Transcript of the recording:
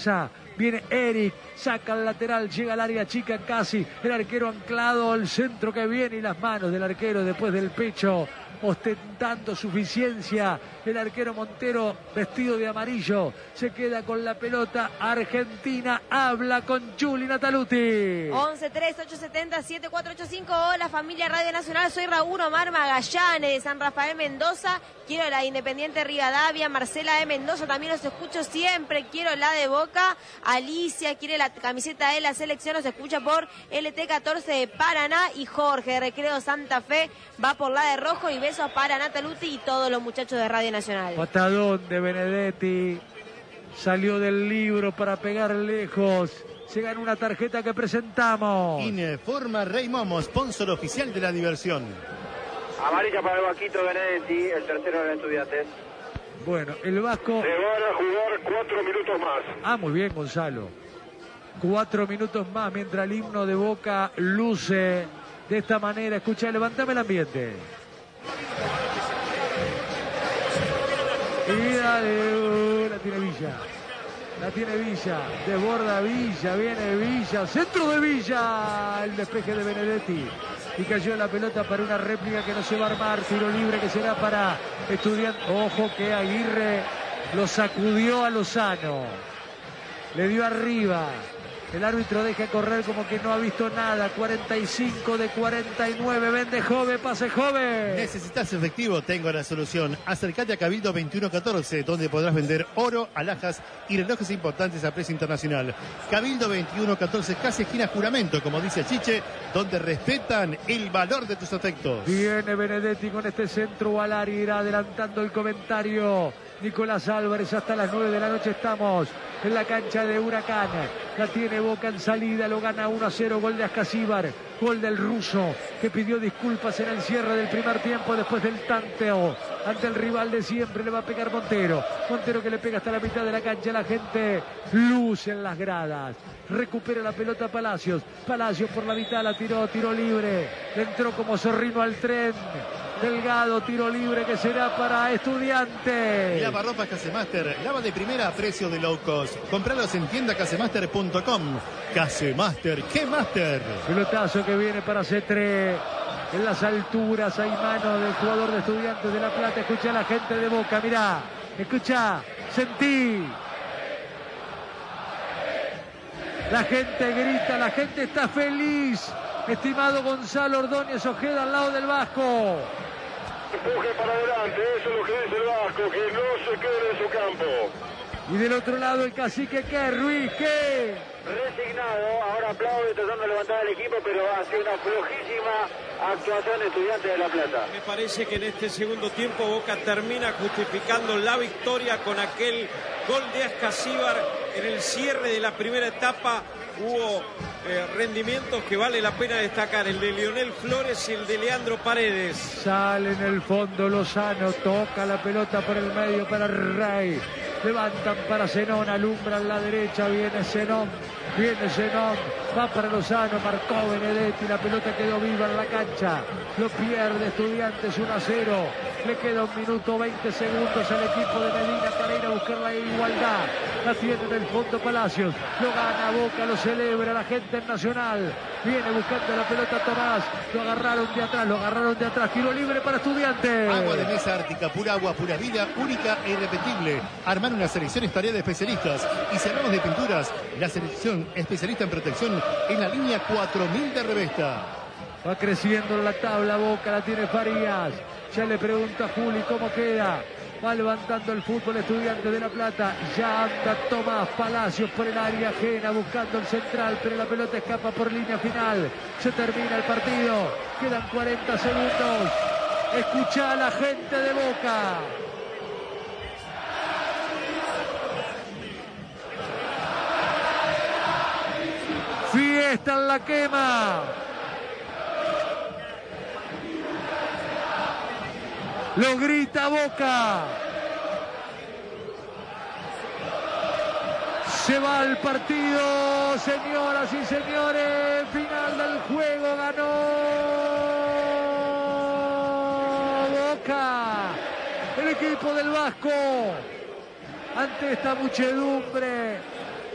cabeza. Viene Eric, saca al lateral, llega al área chica casi. El arquero anclado, el centro que viene y las manos del arquero después del pecho, ostentando suficiencia. El arquero Montero, vestido de amarillo, se queda con la pelota. Argentina habla con Juli Nataluti. 11-3-870-7485. Hola familia Radio Nacional, soy Raúl Omar Magallanes de San Rafael Mendoza. Quiero la Independiente Rivadavia. Marcela de Mendoza, también los escucho siempre. Quiero la de Boca. Alicia quiere la camiseta de la selección, nos escucha por LT14 de Paraná. Y Jorge de Recreo Santa Fe va por la de rojo. Y besos para Nataluti y todos los muchachos de Radio Nacional. Patadón de Benedetti. Salió del libro para pegar lejos. Se gana una tarjeta que presentamos. Informa Rey Momo, sponsor oficial de la diversión. Amarilla para el Vaquito Benedetti, el tercero de los Estudiantes. Bueno, el Vasco... Se van a jugar 4 minutos más. Ah, muy bien, Gonzalo. 4 minutos más mientras el himno de Boca luce de esta manera. Escucha, levantame el ambiente. Y dale, la tiene Villa. La tiene Villa, desborda Villa, viene Villa, centro de Villa, el despeje de Benedetti. Y cayó la pelota para una réplica que no se va a armar, tiro libre que será para Estudiantes. Ojo que Aguirre lo sacudió a Lozano, le dio arriba. El árbitro deja correr como que no ha visto nada. 45 de 49. Vende Jove, pase Jove. ¿Necesitas efectivo? Tengo la solución. Acércate a Cabildo 2114, donde podrás vender oro, alhajas y relojes importantes a precio internacional. Cabildo 2114, casi esquina Juramento, como dice Chiche, donde respetan el valor de tus afectos. Viene Benedetti con este centro al área, irá adelantando el comentario. Nicolás Álvarez, hasta las 9 de la noche estamos en la cancha de Huracán. La tiene Boca en salida, lo gana 1-0, gol de Ascasíbar, gol del ruso, que pidió disculpas en el cierre del primer tiempo después del tanteo ante el rival de siempre. Le va a pegar Montero, Montero que le pega hasta la mitad de la cancha. La gente luce en las gradas, recupera la pelota Palacios, Palacios por la mitad, la tiró, tiro libre, le entró como zorrino al tren. Delgado, tiro libre que será para Estudiantes. Lavarropas Casemaster, lava de primera a precio de low cost. Compralos en tiendacasemaster.com. Casemaster, ¿qué master? Pelotazo que viene para C3. En las alturas hay mano del jugador de Estudiantes de La Plata. Escucha a la gente de Boca, mirá. Escucha, sentí. La gente grita, la gente está feliz. Estimado Gonzalo Ordóñez Ojeda al lado del Vasco. Empuje para adelante, eso es lo que dice el Vasco, que no se quede en su campo. Y del otro lado el cacique, ¿qué? Ruiz, ¿qué? Resignado, ahora aplaude tratando de levantar al equipo, pero hace una flojísima actuación de Estudiantes de La Plata. Me parece que en este segundo tiempo Boca termina justificando la victoria con aquel gol de Ascasíbar en el cierre de la primera etapa. Hubo rendimientos que vale la pena destacar, el de Lionel Flores y el de Leandro Paredes. Sale en el fondo Lozano, toca la pelota por el medio para Rey. Levantan para Zenón, alumbran la derecha, viene Zenón, va para Lozano, marcó Benedetti, la pelota quedó viva en la cancha, lo pierde Estudiantes 1-0, le queda 1 minuto 20 segundos al equipo de Medina para ir a buscar la igualdad. La tiene en el fondo Palacios, lo gana Boca, lo celebra la gente en Nacional, viene buscando la pelota Tomás, lo agarraron de atrás, tiro libre para Estudiantes. Agua de mesa Ártica, pura agua, pura vida, única e irrepetible. Armar una selección es tarea de especialistas. Y si hablamos de pinturas, la selección especialista en protección en la línea 4000 de Revesta. Va creciendo en la tabla Boca, la tiene Farías. Ya le pregunta a Juli cómo queda. Va levantando el fútbol Estudiantes de La Plata. Ya anda Tomás Palacios por el área ajena buscando el central, pero la pelota escapa por línea final. Se termina el partido. Quedan 40 segundos. Escucha a la gente de Boca. Fiesta en la quema. Lo grita Boca. Se va el partido, señoras y señores. Final del juego, ganó Boca. El equipo del Vasco. Ante esta muchedumbre